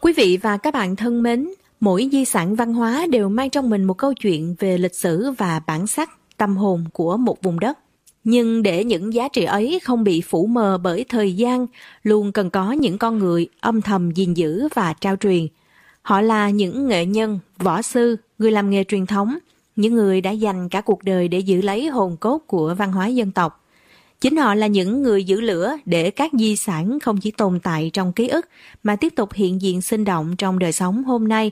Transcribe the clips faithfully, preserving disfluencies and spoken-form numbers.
Quý vị và các bạn thân mến, mỗi di sản văn hóa đều mang trong mình một câu chuyện về lịch sử và bản sắc, tâm hồn của một vùng đất. Nhưng để những giá trị ấy không bị phủ mờ bởi thời gian, luôn cần có những con người âm thầm gìn giữ và trao truyền. Họ là những nghệ nhân, võ sư, người làm nghề truyền thống, những người đã dành cả cuộc đời để giữ lấy hồn cốt của văn hóa dân tộc. Chính họ là những người giữ lửa để các di sản không chỉ tồn tại trong ký ức mà tiếp tục hiện diện sinh động trong đời sống hôm nay.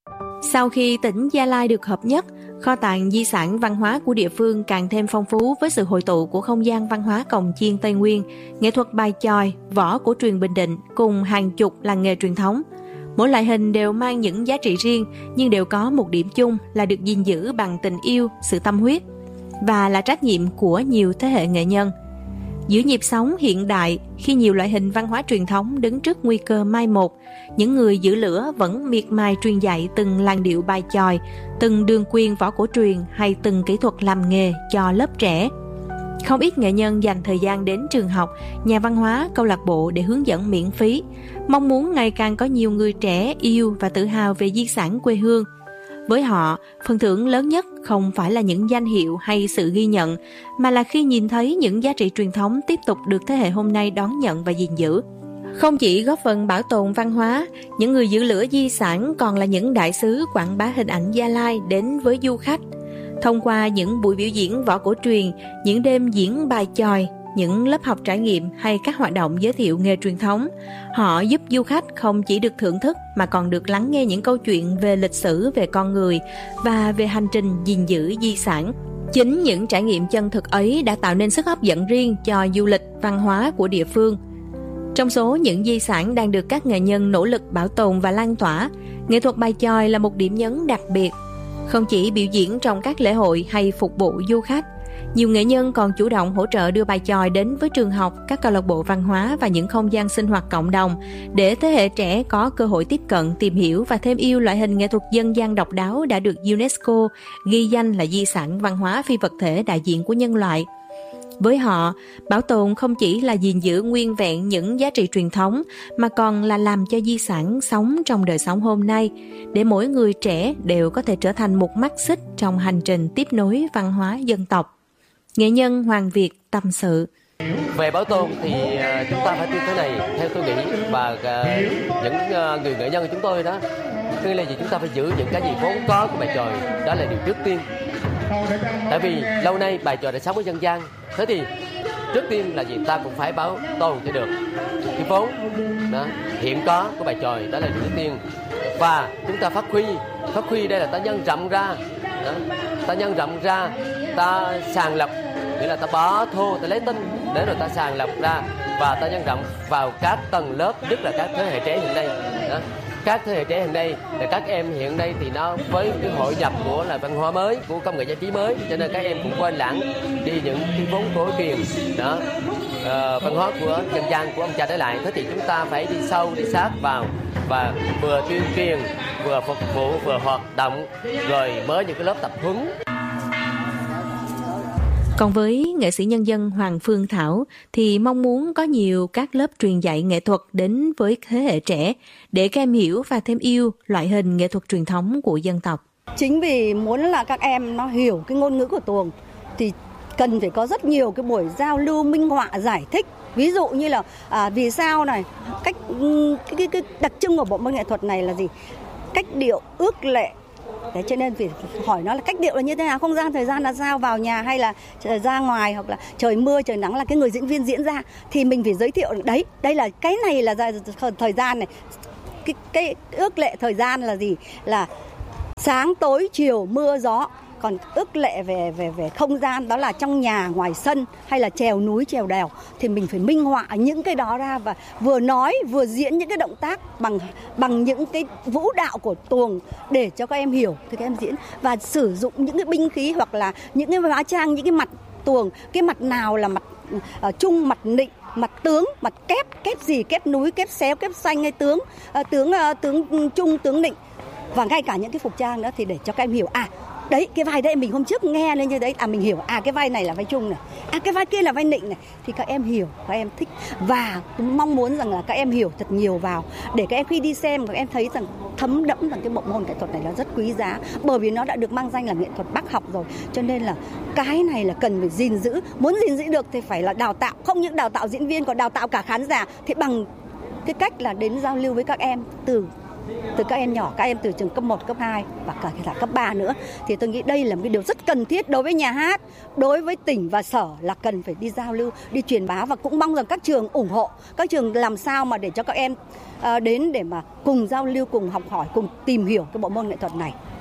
Sau khi tỉnh Gia Lai được hợp nhất, kho tàng di sản văn hóa của địa phương càng thêm phong phú với sự hội tụ của không gian văn hóa cồng chiêng Tây Nguyên, nghệ thuật bài chòi, võ cổ truyền Bình Định cùng hàng chục làng nghề truyền thống. Mỗi loại hình đều mang những giá trị riêng nhưng đều có một điểm chung là được gìn giữ bằng tình yêu, sự tâm huyết và là trách nhiệm của nhiều thế hệ nghệ nhân. Giữa nhịp sống hiện đại, khi nhiều loại hình văn hóa truyền thống đứng trước nguy cơ mai một, những người giữ lửa vẫn miệt mài truyền dạy từng làn điệu bài chòi, từng đường quyền võ cổ truyền hay từng kỹ thuật làm nghề cho lớp trẻ. Không ít nghệ nhân dành thời gian đến trường học, nhà văn hóa, câu lạc bộ để hướng dẫn miễn phí, mong muốn ngày càng có nhiều người trẻ yêu và tự hào về di sản quê hương. Với họ, phần thưởng lớn nhất không phải là những danh hiệu hay sự ghi nhận, mà là khi nhìn thấy những giá trị truyền thống tiếp tục được thế hệ hôm nay đón nhận và gìn giữ. Không chỉ góp phần bảo tồn văn hóa, những người giữ lửa di sản còn là những đại sứ quảng bá hình ảnh Gia Lai đến với du khách. Thông qua những buổi biểu diễn võ cổ truyền, những đêm diễn bài chòi, những lớp học trải nghiệm hay các hoạt động giới thiệu nghề truyền thống, họ giúp du khách không chỉ được thưởng thức mà còn được lắng nghe những câu chuyện về lịch sử, về con người và về hành trình gìn giữ di sản. Chính những trải nghiệm chân thực ấy đã tạo nên sức hấp dẫn riêng cho du lịch văn hóa của địa phương. Trong số những di sản đang được các nghệ nhân nỗ lực bảo tồn và lan tỏa, nghệ thuật bài chòi là một điểm nhấn đặc biệt. Không chỉ biểu diễn trong các lễ hội hay phục vụ du khách, nhiều nghệ nhân còn chủ động hỗ trợ đưa bài chòi đến với trường học, các câu lạc bộ văn hóa và những không gian sinh hoạt cộng đồng để thế hệ trẻ có cơ hội tiếp cận, tìm hiểu và thêm yêu loại hình nghệ thuật dân gian độc đáo đã được UNESCO ghi danh là di sản văn hóa phi vật thể đại diện của nhân loại. Với họ, bảo tồn không chỉ là gìn giữ nguyên vẹn những giá trị truyền thống mà còn là làm cho di sản sống trong đời sống hôm nay, để mỗi người trẻ đều có thể trở thành một mắt xích trong hành trình tiếp nối văn hóa dân tộc. Nghệ nhân Hoàng Việt tâm sự. Về bảo tồn thì uh, chúng ta phải như thế này, theo tôi nghĩ, và uh, những uh, người nghệ nhân của chúng tôi đó, tức là gì, chúng ta phải giữ những cái gì vốn có của bài chòi, đó là điều trước tiên. Tại vì lâu nay bài chòi đã sống ở dân gian, thế thì trước tiên là gì, ta cũng phải bảo tồn cho được cái vốn đó, hiện có của bài chòi, đó là điều trước tiên. Và chúng ta phát huy, phát huy đây là ta nhân rộng ra, đó, ta nhân rộng ra, ta sàng lọc, nghĩa là ta bỏ thô, ta lấy tinh để rồi ta sàng lọc ra và ta nhân rộng vào các tầng lớp, nhất là các thế hệ trẻ hiện nay. Đó. Các thế hệ trẻ hiện nay, là các em hiện nay thì nó với cái hội nhập của là văn hóa mới, của công nghệ giải trí mới, cho nên các em cũng quên lãng đi những cái vốn cổ truyền đó, uh, văn hóa của dân gian của ông cha để lại. Thế thì chúng ta phải đi sâu, đi sát vào và vừa tuyên truyền, vừa phục vụ, vừa hoạt động, rồi mới những cái lớp tập huấn. Còn với nghệ sĩ nhân dân Hoàng Phương Thảo thì mong muốn có nhiều các lớp truyền dạy nghệ thuật đến với thế hệ trẻ để các em hiểu và thêm yêu loại hình nghệ thuật truyền thống của dân tộc. Chính vì muốn là các em nó hiểu cái ngôn ngữ của tuồng thì cần phải có rất nhiều cái buổi giao lưu minh họa giải thích. Ví dụ như là à, vì sao này, cách cái, cái, cái đặc trưng của bộ môn nghệ thuật này là gì? Cách điệu, ước lệ. Thế cho nên phải hỏi nó là cách điệu là như thế nào, không gian thời gian là sao, vào nhà hay là ra ngoài, hoặc là trời mưa trời nắng là cái người diễn viên diễn ra, thì mình phải giới thiệu đấy, đây là cái này là thời gian này, cái, cái ước lệ thời gian là gì, là sáng tối chiều mưa gió. Còn ước lệ về về về không gian đó là trong nhà, ngoài sân hay là trèo núi, trèo đèo, thì mình phải minh họa những cái đó ra và vừa nói vừa diễn những cái động tác bằng bằng những cái vũ đạo của tuồng để cho các em hiểu thì các em diễn, và sử dụng những cái binh khí hoặc là những cái hóa trang, những cái mặt tuồng, cái mặt nào là mặt uh, trung, mặt nịnh, mặt tướng, mặt kép, kép gì, kép núi, kép xéo, kép xanh hay tướng uh, tướng uh, tướng trung, tướng nịnh, và ngay cả những cái phục trang nữa, thì để cho các em hiểu à đấy, cái vai đấy mình hôm trước nghe lên như đấy, à mình hiểu, à cái vai này là vai Trung này, à cái vai kia là vai Nịnh này, thì các em hiểu, các em thích và mong muốn rằng là các em hiểu thật nhiều vào để các em khi đi xem các em thấy rằng thấm đẫm rằng cái bộ môn nghệ thuật này là rất quý giá, bởi vì nó đã được mang danh là nghệ thuật Bắc học rồi, cho nên là cái này là cần phải gìn giữ, muốn gìn giữ được thì phải là đào tạo, không những đào tạo diễn viên còn đào tạo cả khán giả, thì bằng cái cách là đến giao lưu với các em từ từ các em nhỏ, các em từ trường cấp một, cấp hai và cả cả cấp ba nữa, thì tôi nghĩ đây là một cái điều rất cần thiết đối với nhà hát, đối với tỉnh và sở là cần phải đi giao lưu, đi truyền bá, và cũng mong rằng các trường ủng hộ, các trường làm sao mà để cho các em uh, đến để mà cùng giao lưu, cùng học hỏi, cùng tìm hiểu cái bộ môn nghệ thuật này.